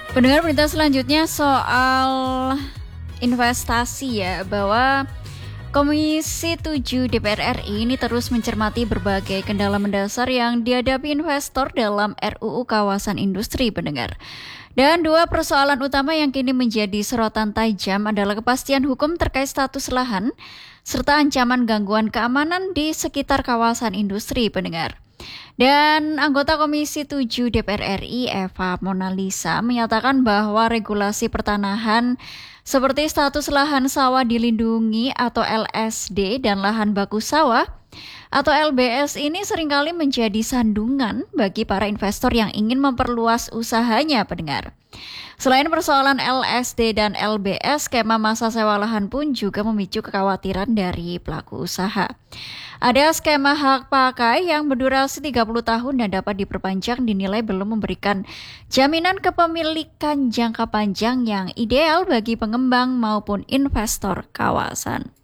Pendengar, berita selanjutnya soal investasi ya, bahwa Komisi 7 DPR RI ini terus mencermati berbagai kendala mendasar yang dihadapi investor dalam RUU Kawasan Industri, pendengar. Dan dua persoalan utama yang kini menjadi sorotan tajam adalah kepastian hukum terkait status lahan, serta ancaman gangguan keamanan di sekitar kawasan industri, pendengar. Dan anggota Komisi 7 DPR RI Eva Monalisa menyatakan bahwa regulasi pertanahan seperti status lahan sawah dilindungi atau LSD dan lahan baku sawah atau LBS ini seringkali menjadi sandungan bagi para investor yang ingin memperluas usahanya, pendengar. Selain persoalan LSD dan LBS, skema masa sewa lahan pun juga memicu kekhawatiran dari pelaku usaha. Ada skema hak pakai yang berdurasi 30 tahun dan dapat diperpanjang dinilai belum memberikan jaminan kepemilikan jangka panjang yang ideal bagi pengembang maupun investor kawasan.